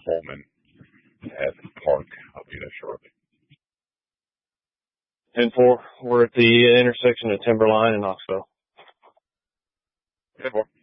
Coleman at Park. I'll be there shortly. 10-4. We're at the intersection of Timberline and Knoxville. 10-4.